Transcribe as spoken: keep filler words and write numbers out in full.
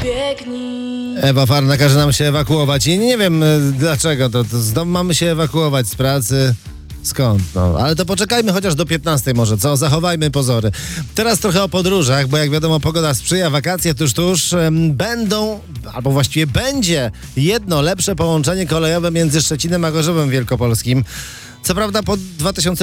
biegnij. Ewa Farna każe nam się ewakuować i nie wiem e, dlaczego, to, to z domu mamy się ewakuować, z pracy, skąd, no. Ale to poczekajmy chociaż do piętnastej może, co? Zachowajmy pozory. Teraz trochę o podróżach, bo jak wiadomo pogoda sprzyja, wakacje tuż, tuż. Em, będą, albo właściwie będzie jedno lepsze połączenie kolejowe między Szczecinem a Gorzowem Wielkopolskim. Co prawda po dwa tysiące